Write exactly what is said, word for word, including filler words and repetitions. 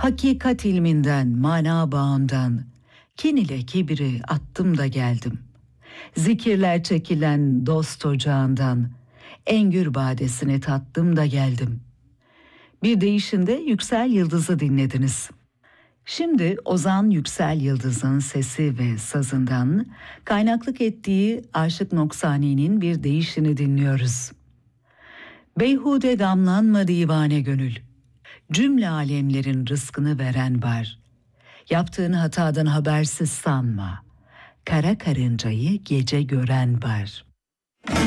Hakikat ilminden, mana bağından, kin ile kibri attım da geldim. Zikirler çekilen dost ocağından, engür badesini tattım da geldim. Bir deyişinde Yüksel Yıldız'ı dinlediniz. Şimdi Ozan Yüksel Yıldız'ın sesi ve sazından kaynaklık ettiği Aşık Noksani'nin bir deyişini dinliyoruz. Beyhude damlanma divane gönül, cümle alemlerin rızkını veren var. Yaptığın hatadan habersiz sanma, kara karıncayı gece gören var.